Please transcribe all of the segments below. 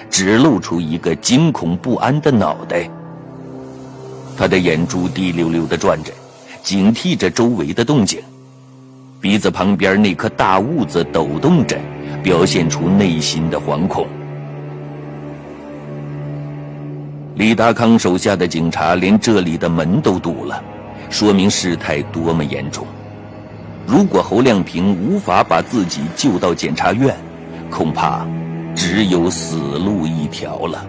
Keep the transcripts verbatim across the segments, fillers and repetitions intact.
只露出一个惊恐不安的脑袋。他的眼珠滴溜溜地转着，警惕着周围的动静。鼻子旁边那颗大痦子抖动着，表现出内心的惶恐。李达康手下的警察连这里的门都堵了，说明事态多么严重。如果侯亮平无法把自己救到检察院，恐怕只有死路一条了。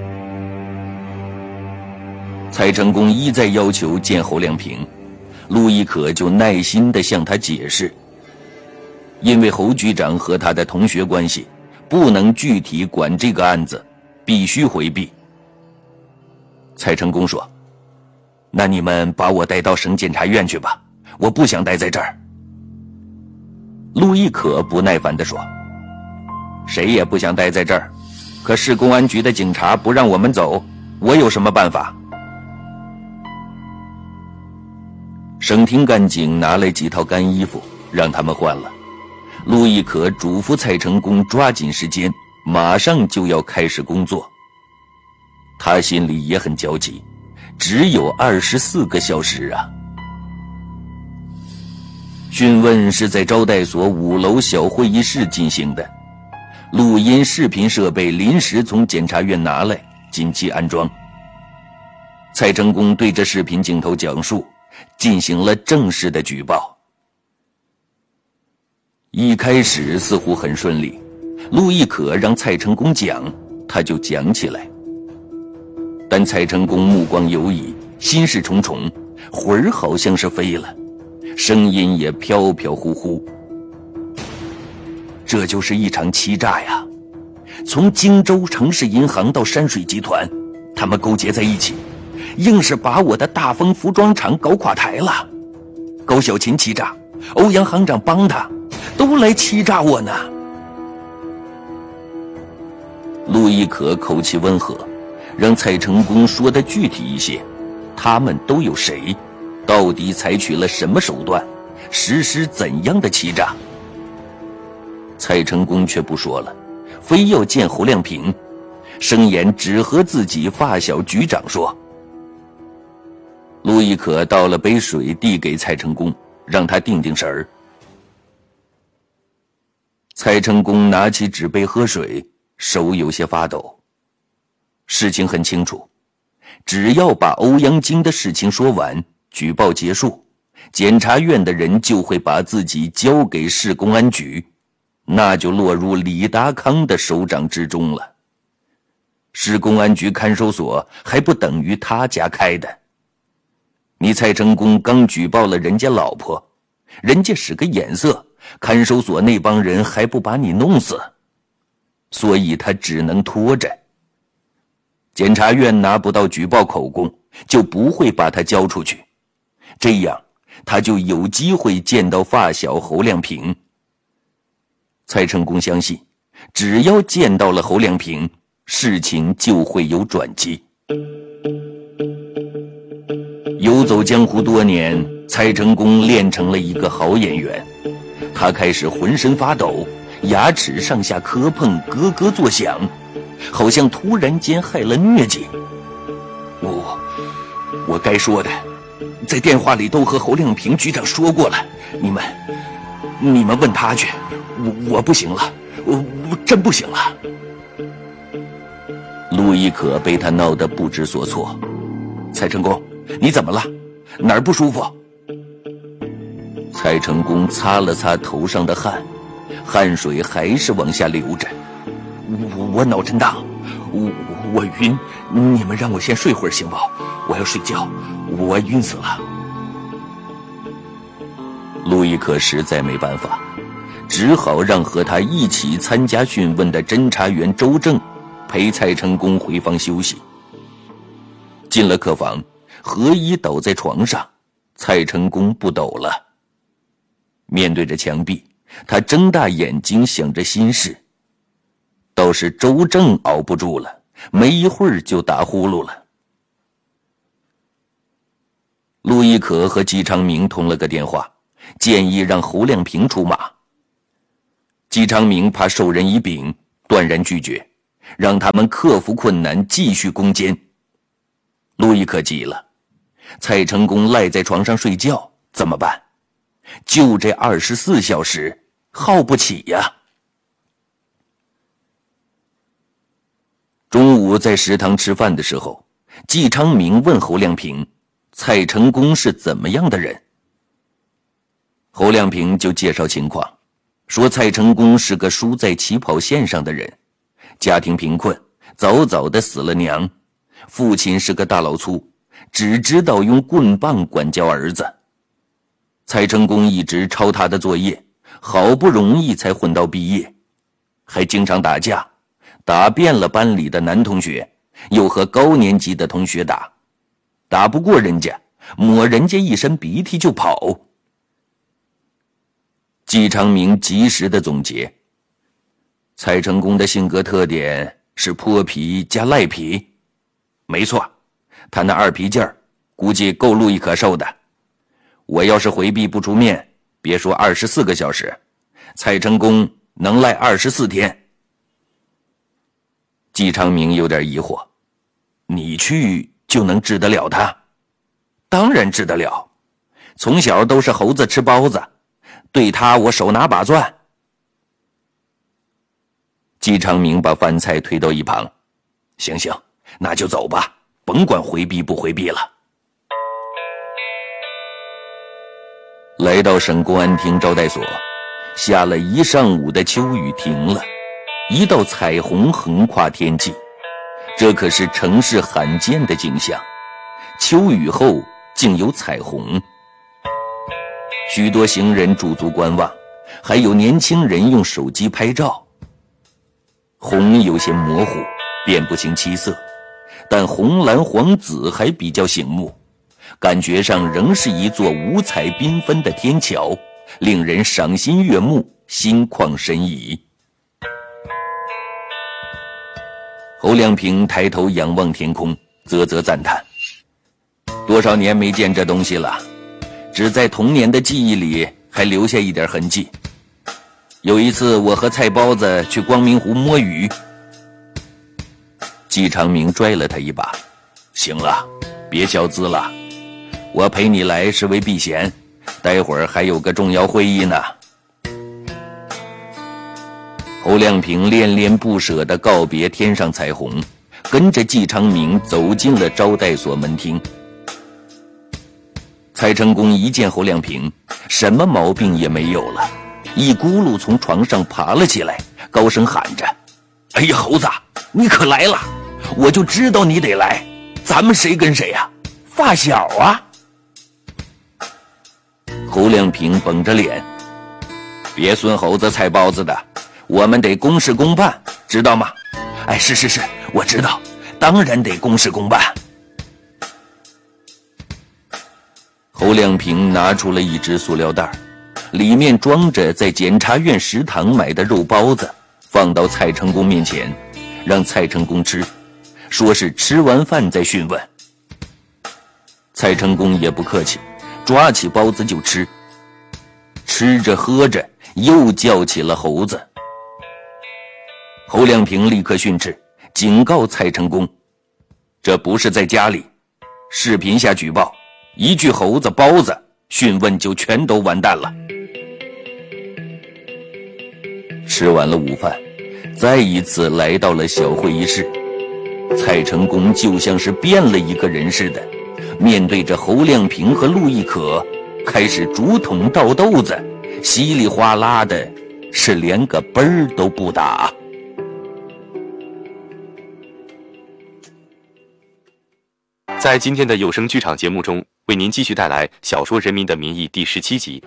蔡成功一再要求见侯亮平，陆亦可就耐心地向他解释，因为侯局长和他的同学关系，不能具体管这个案子，必须回避。蔡成功说：“那你们把我带到省检察院去吧，我不想待在这儿。”陆亦可不耐烦地说：“谁也不想待在这儿，可市公安局的警察不让我们走，我有什么办法？”省厅干警拿来几套干衣服，让他们换了。陆亦可嘱咐蔡成功抓紧时间，马上就要开始工作。他心里也很焦急，只有二十四个小时啊！讯问是在招待所五楼小会议室进行的，录音视频设备临时从检察院拿来，紧急安装。蔡成功对着视频镜头讲述，进行了正式的举报。一开始似乎很顺利，陆亦可让蔡成功讲，他就讲起来。但蔡成功目光游移，心事重重，魂儿好像是飞了，声音也飘飘忽忽。这就是一场欺诈呀！从荆州城市银行到山水集团，他们勾结在一起，硬是把我的大丰服装厂搞垮台了。高小琴欺诈，欧阳行长帮他，都来欺诈我呢。陆亦可口气温和，让蔡成功说的具体一些，他们都有谁？到底采取了什么手段？实施怎样的欺诈？蔡成功却不说了，非要见侯亮平，声言只和自己发小局长说。陆亦可倒了杯水递给蔡成功，让他定定神儿。蔡成功拿起纸杯喝水，手有些发抖。事情很清楚，只要把欧阳菁的事情说完，举报结束，检察院的人就会把自己交给市公安局，那就落入李达康的手掌之中了。市公安局看守所还不等于他家开的。你蔡成功刚举报了人家老婆，人家使个眼色，看守所那帮人还不把你弄死，所以他只能拖着。检察院拿不到举报口供，就不会把他交出去，这样他就有机会见到发小侯亮平。蔡成功相信，只要见到了侯亮平，事情就会有转机。游走江湖多年，蔡成功练成了一个好演员。他开始浑身发抖，牙齿上下磕碰，咯咯作响，好像突然间害了疟疾。我我该说的在电话里都和侯亮平局长说过了，你们你们问他去，我我不行了，我我真不行了。陆亦可被他闹得不知所措。蔡成功，你怎么了？哪儿不舒服？蔡成功擦了擦头上的汗，汗水还是往下流着。我我脑震荡，我我晕，你们让我先睡会儿行不？我要睡觉，我晕死了。陆亦可实在没办法，只好让和他一起参加讯问的侦查员周正陪蔡成功回房休息。进了客房，何一倒在床上，蔡成功不抖了。面对着墙壁，他睁大眼睛想着心事。倒是周正熬不住了，没一会儿就打呼噜了。陆亦可和季昌明通了个电话，建议让侯亮平出马。季昌明怕授人以柄，断然拒绝， 让他们克服困难，继续攻坚。陆亦可急了，蔡成功赖在床上睡觉，怎么办？就这二十四小时，耗不起呀。中午在食堂吃饭的时候，季昌明问侯亮平，蔡成功是怎么样的人？侯亮平就介绍情况，说蔡成功是个输在起跑线上的人，家庭贫困，早早的死了娘，父亲是个大老粗，只知道用棍棒管教儿子。蔡成功一直抄他的作业，好不容易才混到毕业，还经常打架，打遍了班里的男同学，又和高年级的同学打，打不过人家，抹人家一身鼻涕就跑。季昌明及时的总结，蔡成功的性格特点是泼皮加赖皮。没错，他那二皮劲儿估计够陆亦可受的。我要是回避不出面，别说二十四个小时，蔡成功能赖二十四天。季昌明有点疑惑，你去就能治得了他？当然治得了，从小都是猴子吃包子，对他我手拿把攥。季昌明把饭菜推到一旁，行行，那就走吧，甭管回避不回避了。来到省公安厅招待所，下了一上午的秋雨停了，一道彩虹横跨天际，这可是城市罕见的景象，秋雨后竟有彩虹。许多行人驻足观望，还有年轻人用手机拍照。红有些模糊，辨不清七色，但红蓝黄紫还比较醒目，感觉上仍是一座五彩缤纷的天桥，令人赏心悦目，心旷神怡。侯亮平抬头仰望天空，啧啧赞叹，多少年没见这东西了，只在童年的记忆里还留下一点痕迹。有一次我和蔡包子去光明湖摸鱼，季昌明拽了他一把，行了，别较姿了，我陪你来是为避嫌，待会儿还有个重要会议呢。侯亮平恋恋不舍地告别天上彩虹，跟着季昌明走进了招待所门厅。蔡成功一见侯亮平，什么毛病也没有了，一咕噜从床上爬了起来，高声喊着，哎呀，猴子，你可来了，我就知道你得来，咱们谁跟谁呀、啊？发小啊。侯亮平绷着脸，别孙猴子菜包子的，我们得公事公办，知道吗？哎，是是是，我知道，当然得公事公办。侯亮平拿出了一只塑料袋，里面装着在检察院食堂买的肉包子，放到蔡成功面前，让蔡成功吃，说是吃完饭再讯问。蔡成功也不客气，抓起包子就吃，吃着喝着又叫起了猴子。侯亮平立刻训斥，警告蔡成功，这不是在家里，视频下举报，一句猴子包子讯问就全都完蛋了。吃完了午饭，再一次来到了小会议室，蔡成功就像是变了一个人似的，面对着侯亮平和陆亦可，开始竹筒倒豆子，稀里哗啦的，是连个奔儿都不打。 在今天的有声剧场节目中，为您继续带来小说《人民的名义》第十七集。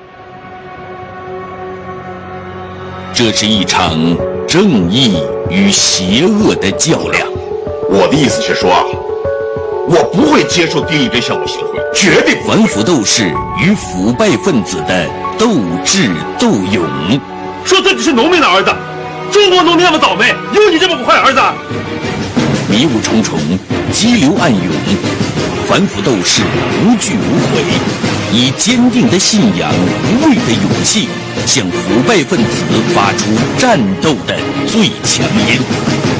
这是一场正义与邪恶的较量。 我的意思是说，我不会接受第一堆项目协会，绝对不会。 反腐斗士与腐败分子的斗智斗勇。 说自己是农民的儿子，中国农民那么倒霉，有你这么个坏儿子？ 迷雾重重，激流暗涌，反腐斗士无惧无悔，以坚定的信仰、无畏的勇气，向腐败分子发出战斗的最强音。